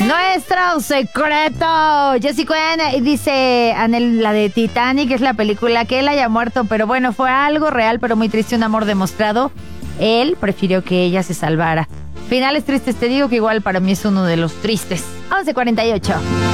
Nuestro secreto. Jessie Quinn dice, la de Titanic es la película, que él haya muerto, pero bueno, fue algo real, pero muy triste, un amor demostrado. Él prefirió que ella se salvara. Finales tristes, te digo que igual para mí es uno de los tristes. 11:48.